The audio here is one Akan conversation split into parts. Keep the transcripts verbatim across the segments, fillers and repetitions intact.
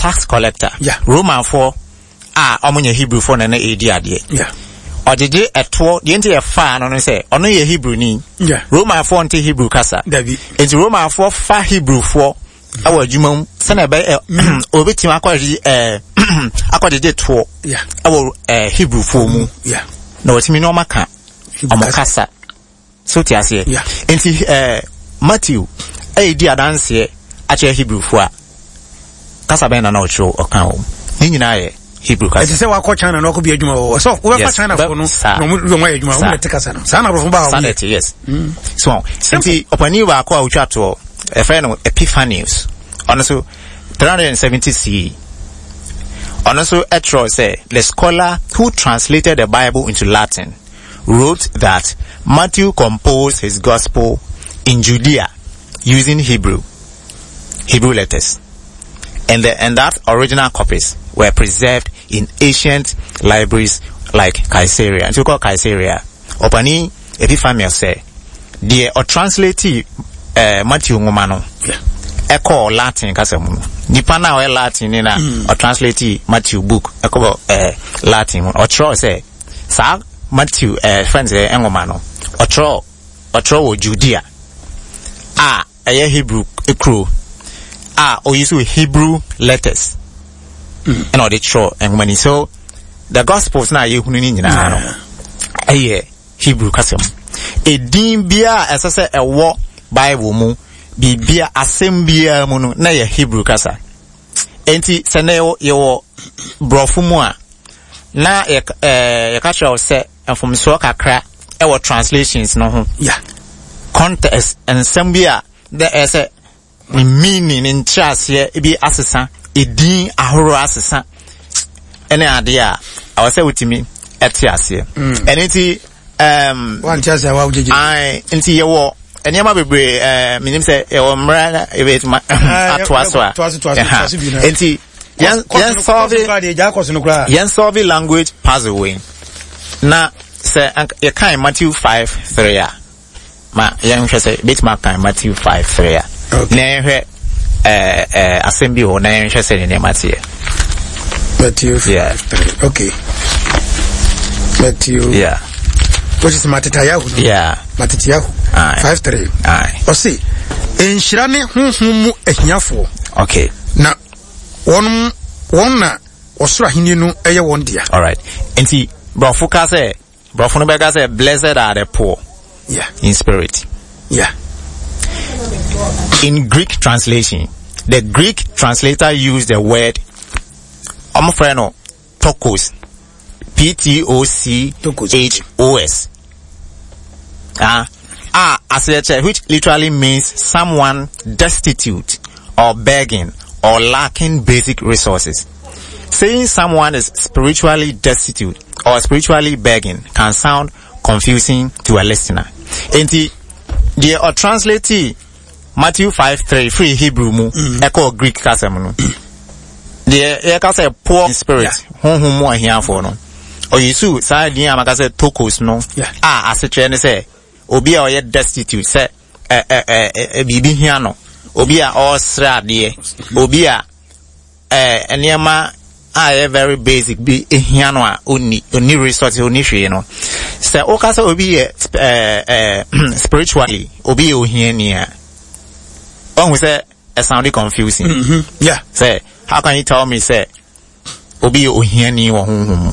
tax collector. Yeah. Roman for ah omunye Hebrew for na na edi ade. Yeah. Odede eto the enti e fa no no say ono ye Hebrew ni. Yeah. Roman for nti Hebrew kasa. Dabi. Enti Roman for fa Hebrew for awa adwuma se na be obetim akwaji eh akwaje to. Yeah. Awa eh Hebrew for mu. Yeah. Na otimi no maka amokasa. So ti ase. Yeah. Enti eh Matthew eh di adanse ache Hebrew for a kasa ben na na ocho okan o. Ni nyina ye Hebrew kasa. Ese wa ko China na ko bi adwuma o. So we fa China for no no mo mo adwuma o te kasa no. Sa na bro ba o. Sanity, yes. Mm. So, enti opani wa ko a utwa to e fa no Epiphanius. Ono so three hundred seventy C E. Ono so etro say the scholar who translated the Bible into Latin wrote that Matthew composed his gospel in Judea using Hebrew Hebrew letters. And the and that original copies were preserved in ancient libraries like Caesarea. And so called Caesarea. Opani Epiphanius say the or translate uh, Matthew ngomano. Yeah. Echo Latin kasamu. Nipa na we Latin ni na or translate Matthew book echo uh, Latin or tro say sa Matthew uh, friends eh ngomano. Or tro or tro Judea. Ah, a Hebrew ekro. Ah, or use Hebrew letters. Mm. And all the show and when so the gospels na ye hunu ni nyina no. Eye Hebrew kasem. E din bia as I say a wo Bible mu bibia asem bia mu no na ye Hebrew kasa. Enti se na ye wo brofo mu a na ye eh ye ka try say enfomso kakra e wo translations no ho. Yeah. Context and some bia there is a meaning in chas here be asesa edin ahoro asesa ene ade a I say witimi eti ase eniti um one chance I wa ujeje ai enti ye wo enema bebre eh minim say e wo mra e bet ma atwaso a enti yan yan solve yan solve language puzzle way na say you can Matthew five three a ma yan hwe say bet ma kan Matthew five three a na hwe eh eh assembly ho na hwe say ne Matthew Matthew yeah three. Okay. Matthew yeah what is Matitayahu no? Yeah Matitayahu five three. Aye o see enhyira ne honhom mu ahiafo okay na won won na osura hini no eye won dia all right enti brofo ka say brofo no be ka say blessed are the poor yeah in spirit yeah in Greek translation the Greek translator used the word I'm afraid no tokos P T O C H O S ah ah as a church which literally means someone destitute or begging or lacking basic resources. Saying someone is spiritually destitute or spiritually begging can sound confusing to a listener. Enti the or translate Matthew five three free Hebrew mu echo Greek kasem no. The e ka say poor in spirit honhom mu ahiafo no. O Yesu sa din amaka say tokos no. Ah asetre ne say obi a oye destitute say eh eh eh bibi hia no. Obi a all sra de obi a eh enema ah very basic be hia no a oni oni resource oni hwe no. Say o ka say obi eh eh spiritually obi o hia ni a. Oh, we say it sounded confusing. Mm-hmm. Yeah. Say, how can you tell me, say, Obi Ohiani or hum?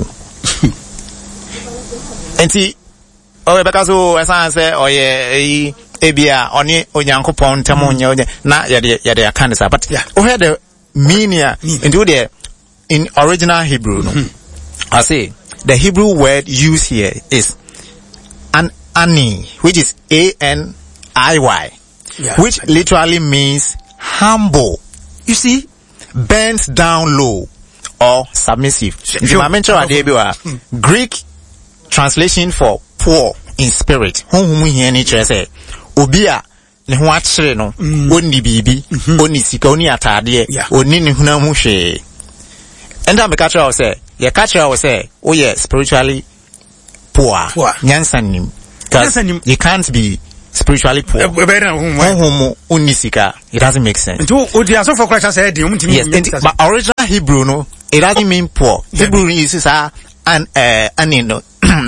And see, oh, because as I say, oh, yeah, Abia, only Oyanko Pon, Tamonio, not Yadia Candice, but yeah, oh, had the meaning and do there in original Hebrew. I say, the Hebrew word used here is an ani, which is A N I Y. Yeah. Which literally means humble. You see, bends down low or submissive. Greek translation for poor in spirit. Obia ne ho akere no onni bibi onni sika onni atade onni ne huna mu hwe. Enda me catch us say, ye catch us say, oh yeah, spiritually poor. Nyansanim. You can't be spiritually poor. Honhom unisika. It doesn't make sense. Yes, but original Hebrew no, it doesn't mean poor. Hebrew is uh, an uh, an you know,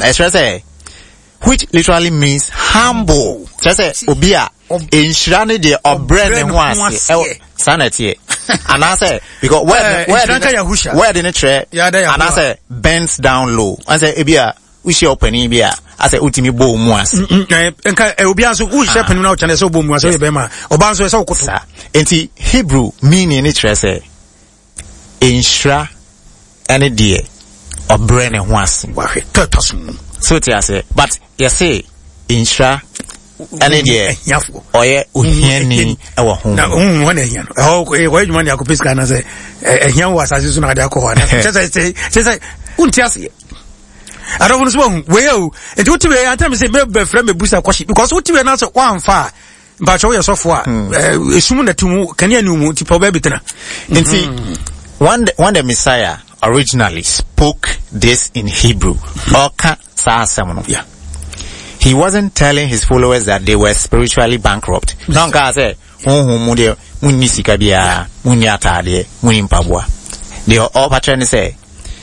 which literally means humble. Just say obia in Shirani de obre ne hoase. Sanity. And I say because where where where the nature and I say bends down low. I say ebia we should open ebia. I say utimi bo mu ase. Enka obia so wo shepen na o chane so bo mu ase be ma. Oba so so koto. Enti Hebrew meaning nature say inshra any de obre ne hoase. Wa hwe totos. So tia say but you say inshra any de oye ohiani e wo ho na hu wona ehia no eh wo edwuma ne akopiska na say ehia wo asase so na de akọ na say say say unti ase I don't want to say well and what we at time say be friend me busa kwashi because what we na say one fa but show yourself for esum na tumu kan ya nu mu ti pa ba bitena nti one one the Messiah originally spoke this in Hebrew oka sa asem no yeah. He wasn't telling his followers that they were spiritually bankrupt. No ka say honhom mu de munni sika bia munni atade munni mpaboa. They all pattern say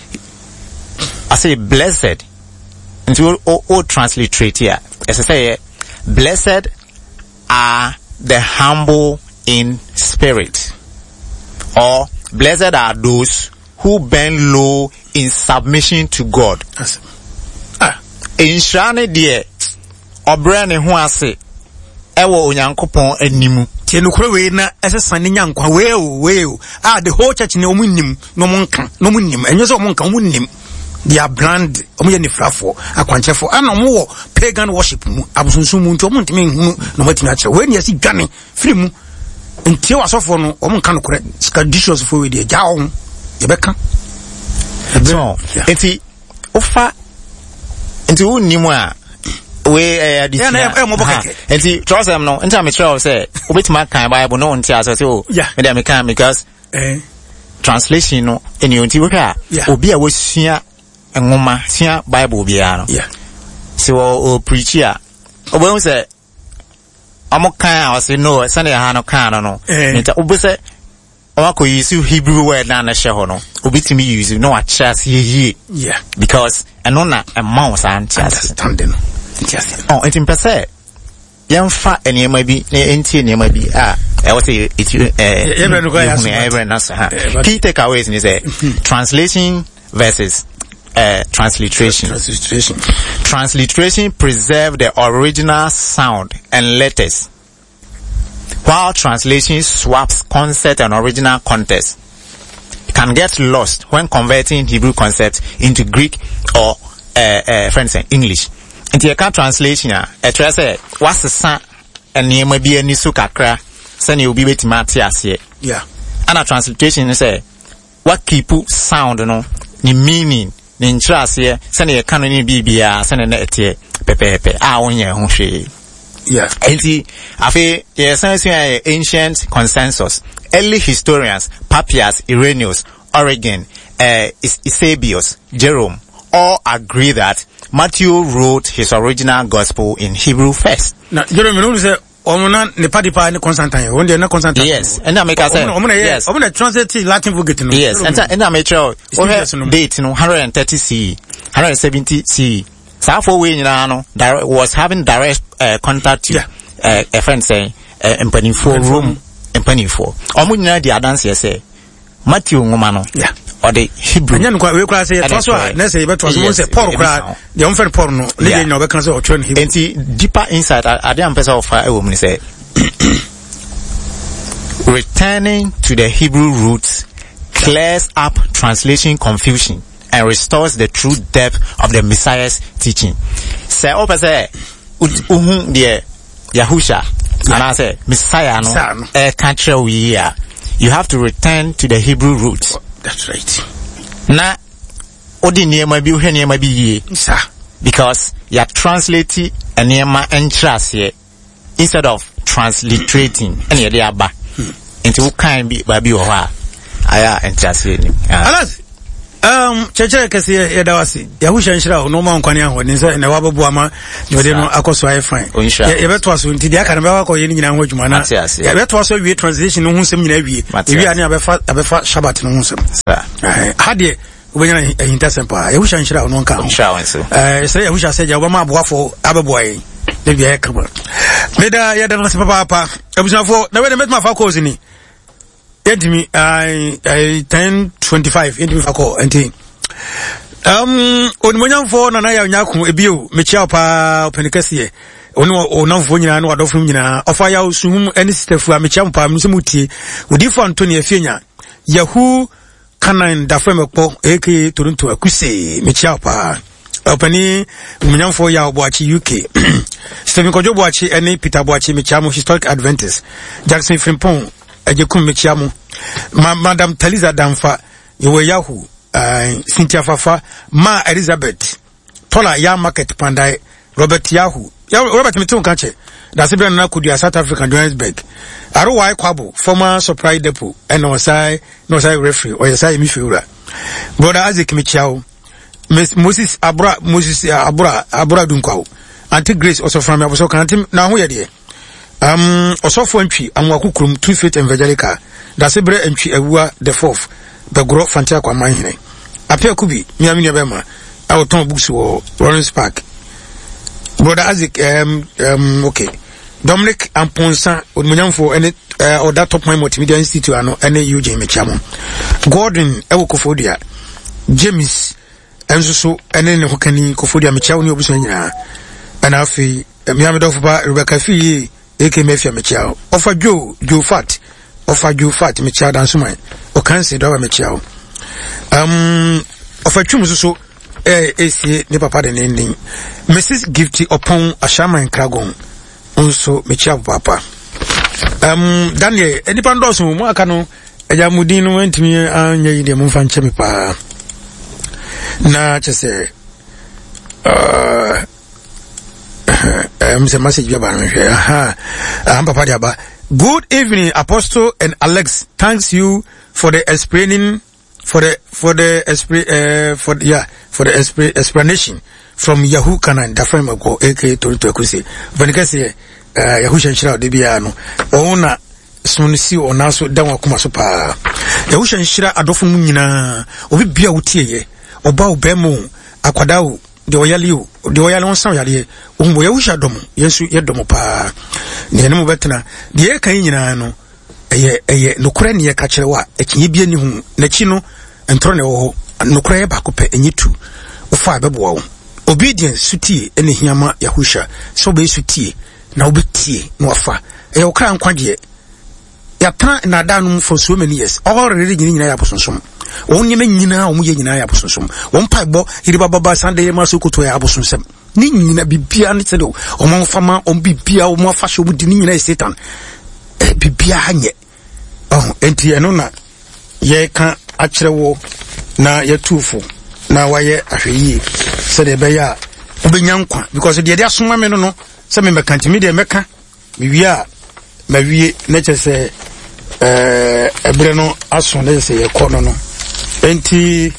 I say blessed into all, all transliterate here. As I say blessed are the humble in spirit, or blessed are those who bend low in submission to God. Yes. Ah, in shane dear obre ne ho ase ewo onyankopon animu tie no kure we na esesane nyankwa we o we o ah the whole church ne omunnim no monka no munnim enye so monka omunnim their brand omuye ni frafo akwanchefo ana mo wo pagan worship mu abusunsun mu nti omuntimi hunu no matimi ache we ne asi dwane firi mu nti wasofo no omunka no kure traditions for we dey jawo ye beka so enti ofa enti unnimu a we eh this enti trust them no enti am try say obetima kan Bible no nti aso say oh me dey me kan because eh translation no eni onti we ka obi a wosua engoma sia Bible bia no yeah so o preach ya obo say amokan a say no sane ha no kan no nti obo say o ko use Hebrew word na na share ho no obitimi use no a chance ye yeah because eno na a mouse and understanding oh it in per se yemfa enema bi enti enema bi ah I was say it eh key takeaways is a translation versus uh transliteration. Transliteration. Transliteration preserve the original sound and letters, while translation swaps concept and original context. It can get lost when converting Hebrew concepts into Greek or uh, uh friends in English. And you can translation a try say what's the sound and name bi ani so kakra sani obi betima ate ase. Yeah. And a translation say what keep sound no ni meaning ni ntrase sani e kan ni bibia sani na ete pepepe a onye ho hwe. Yeah. Enti afi yes ancient consensus. Early historians Papias, Irenaeus, Origen, uh, Eusebius, Jerome all agree that Matthew wrote his original gospel in Hebrew first. Now, Jerome, you say omuna ne padipa ne Constantine. One day na Constantine. Yes, and I make I say yes. Omuna translate Latin for getting. Yes, and and I make sure date no one thirty C E, one seventy C E. So for we no was having direct uh, contact to yeah. uh, a friend saying uh, empany for room empany for. Omu nyina di adanse say Matthew ngoma no. Yeah. Or the Hebrew. And then we cry say it so na say but was say Paul cry the unfair Paul no le no be kan say o try Hebrew. And deeper insight I dey am person of e wo me say returning to the Hebrew roots clears up translation confusion and restores the true depth of the Messiah's teaching. Say o say uhun the Yahusha and I say Messiah no e kan kire we here. You have to return to the Hebrew roots. That's right. Na odi niema bi uhwe niema bi yie. Sir. Because you are translating a niema entrase instead of transliterating any dey aba. Into kind bi ba bi o ha. Aya entrase ni. Alas. Um, Chacha kasi ya dawasi. Ya husha nshira no ma nkwane aho ni se na wababu ama de no akoso ai fine. Ya beto aso nti dia ka na ba ko ye nyina ho adwuma na. Ya beto aso wie translation no ho nsem nyina wie. Ewie ani abefa abefa shabat no ho nsem. Ha de ubenya hinta sempa. Ya husha nshira no nka. Insha wanso. Eh se ya husha se ja obama aboafo abeboy. De bia ekaba. Meda ya dana se papa papa. Abusafo na we de metma fa course ni. Edimi I I ten twenty-five edimi fako enti um onimonyamfo na na ya nyaku ebio mechia pa openikese oni onamfo nyina na wadofo nyina ofa ya osuhum eni sisterfu a mechia pa msemutie odifo Anthony Afienya Yahoo kanan dafemekpo eke Toronto akuse mechia pa openi onimonyamfo ya oboachi U K Stephen Kojo Boachi eni Peter Boachi mechia mo Historic Adventist Jackson Frimpong ejekum mechiamu ma Madam Taliza Damfa yewe Yahoo uh, Cynthia Fafa ma Elizabeth Tola ya market pandai Robert Yahoo ya Robert mitu kanche da sebra na kudia South African Johannesburg aro wai kwabo former supply depot and osai no sai referee or yesai mifiura brother Isaac mechiawo Moses Abra Moses Abra Abra Dunkwao Auntie Grace also from Abuso kantim na ho yede Um, osofo ntwi amwakukurum Two Faith Evangelical da sebre ntwi awua the fourth begro fantia kwa manhene apia kubi miami ne bema awton books wo Lawrence Park brother Isaac um um okay Dominic Amponsa onmunyamfo ene uh, or that top my multimedia institute ano ene Eugene Mechamo Gordon ewo Kofodia James enso ene ne hokani Kofodia Mechawo ne obuso nyina ana afi miami dofuba Rebecca Fi eke mefia mechiao ofa jo jo fat ofa jo fat mechiao dan sumai o kanse do mechiao um ofa twum so eh esi ne papa de nin Missus Gifty upon Ashama Kragon onso mechiao papa um Daniel eni pando so mu aka no eja mudin no antimi anya yi de mu fa nche me pa na chese uh Um, the message aha um, Papa Diaba. Good evening, Apostle and Alex. Thanks you for the explaining for the for the uh, for the, yeah for the expl explanation from Yahoo Kanan da frame go aka Toronto Akusi. Venikase uh, Yahoo Shanshira de bia no ona sonisi ona so dan wakoma so pa. Yahoo Shanshira adofo mu nyina obi bia wotie ye oba obemu akwadawo de oyaliu de oyali won san yale ohumbo yahusha domo yesu yedomo pa ne ne mo betena de e kan nyina no eye eye nokura ne ye ka kire wa ekinye bia ni hu na chi no entro ne wo nokura ye ba ko pe enyitu ofa bebo wo obedience sutie ene hiama yahusha so be sutie na obetie no afa eye okra nkwaje ya tan na danum for so many years already nyina ya posonsom won nyina nyina o mu ye nyina ya posonsom won paibo iriba baba sande ye maso koto ya posonsem ni nyina bibia ne tede o mo fama o bibia o mo fa so mu di ni nyina Satan eh bibia hanye oh enti eno na ye ka akyerewo na ye tufo na waye ahweyi se de be ya obenya nkwa because de de asoma me no no se me meka ntimi de meka me wi a ma wie na chese eh ebre no aso na se ye kono no enti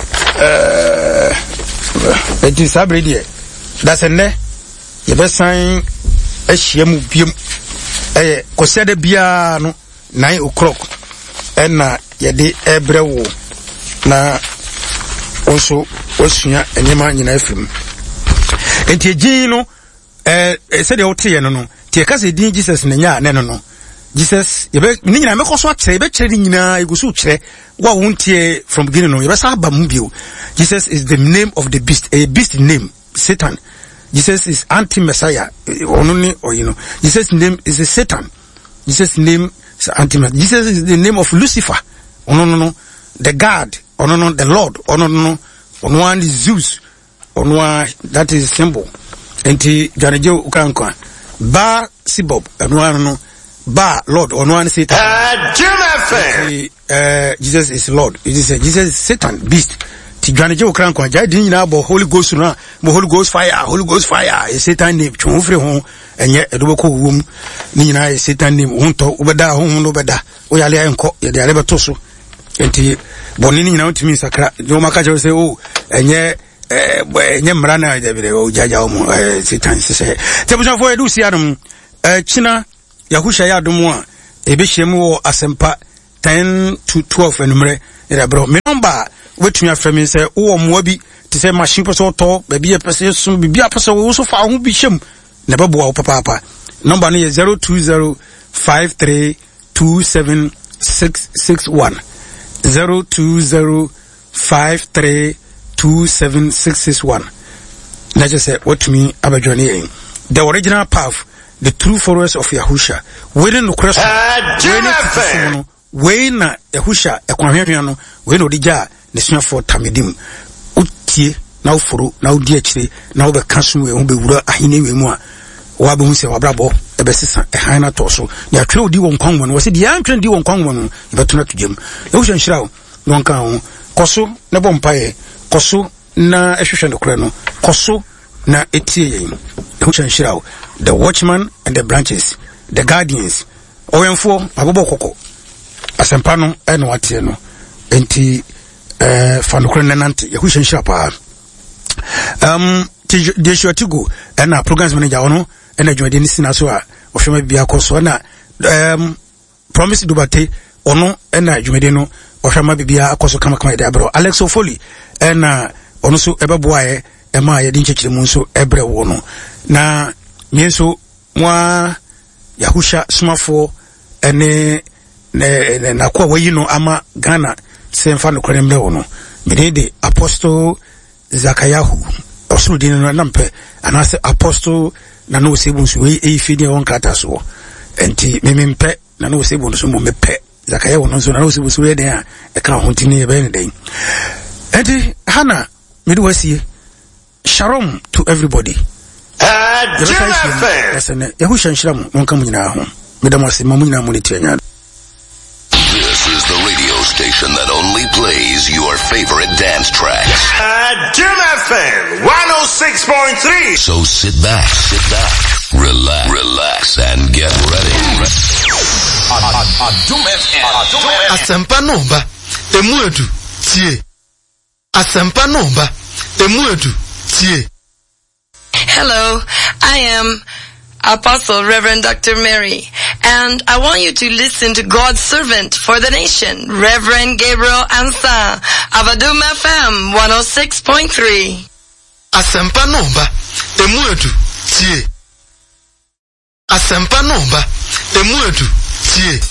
eh enti sabre die da se ne ye be san ehia mu biem eh kosede bia no nine o'clock ena ye de ebre wo na also osua enyema nyina afim enti ejin no eh se de wote ye no no tie ka se din Jesus na nya ne no no Jesus yebe ni nyina me koso akere yebe kire nyina egusu kire wa wontie from beginning no yebe sa ba mbio. Jesus is the name of the beast, a beast name, Satan. Jesus is anti-messiah, only or you know. Jesus' name is a Satan. Jesus' name is anti-messiah. Jesus is the name of Lucifer. Oh no no no, the God. Oh no no, the Lord. Oh no no no, on one is Zeus. On one that is symbol. Enti Janejo ukankwa. Ba Sibob. And one no. Ba Lord on one Satan. Uh, uh, Jesus is Lord. It is uh, Jesus is Satan, beast. Tijanaje okran kwa jai din na bo Holy Ghost na bo Holy Ghost fire, Holy Ghost fire. Is Satan name chonfre ho enye edoboko wum ni nyina is Satan name hunto ubeda ho no beda. O yale enko ye de ale beto so. enti boni ni nyina utimi sakra jo maka je say oh enye eh enye mra na de o jaja o mo sitan se tebuja fo edu si adum eh china Yahusha ya adum a ebe hyem wo asempa ten to twelve enumre ira bro me number wetumi afremi say wo mo bi te say machine person to ba bi e pese so bi bi apese wo so fa ho bi hyem na bebo wo papa papa number no is zero two zero five three two seven six six one zero two zero five three two seven six six one. Let's just say what to me about Johnny. The original path, the true followers of Yahusha. Waiting the question. Waiting na Yahusha, a Kwamiano, when Odija, the senior for Tamidim. Uti, now for now D H D, now the council will be Ahine more. Wabu se wabrabo, a besisa, a hina torso. Ya true di won common was it the answer di won common, but not to Jim. Ocean Shroud, non count, Koso, na bompaye. Koso na ehwehwe kreno koso na etie Ocean Shroud, the watchman and the branches, the guardians owenfo abobo koko asempa no eno watie no enti eh fanokro nanante Ocean Shroud pa um de shotigo na programs manager ono na dwade ni sina so a ohwema bia koso na um promise dubate ono na dwade no ohwema bia akoso kama kama de abro Alex Ofoli na ono so ebeboae ema ye din chechire mu so ebre wo no na mienso mwa Yahusha smafo ene ne na kwa wayi no ama Ghana semfa no kremle wo no medede Apostle Zakayahu osuru din no nampe anase Apostle na no sebu so we e fidi won krata so enti memempe na no sebu no so mo mepe Zakayahu no so na no sebu so we den a e ka hontini e be ne den enti hana meduwasie shalom to everybody. Uh, This is the radio station that only plays your favorite dance tracks. Uh, Jim F M one oh six point three. So sit back, sit back, relax, relax, and get ready. Asempa nomba emuedu tie. Asempa nomba emuedu tie. Hello, I am Apostle Reverend Doctor Mary, and I want you to listen to God's servant for the nation, Reverend Gabriel Ansa, Avadum F M one oh six point three. Asempa nomba emuedu tie. Asempa nomba emuedu tie.